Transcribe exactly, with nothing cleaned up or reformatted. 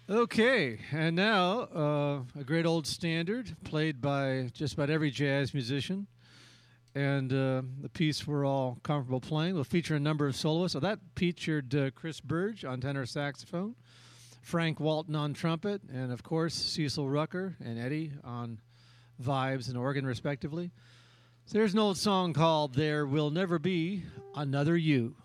Okay, and now uh, a great old standard played by just about every jazz musician. And uh, the piece we're all comfortable playing will feature a number of soloists. So that featured uh, Chris Burge on tenor saxophone, Frank Walton on trumpet, and of course Cecil Rucker and Eddie on vibes and organ, respectively. So there's an old song called There Will Never Be Another You.